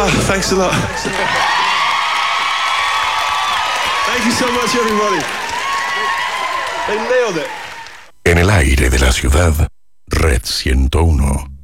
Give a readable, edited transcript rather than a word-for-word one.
Thanks a lot. Thank you so much, everybody. They nailed it. En el aire de la ciudad, Red 101.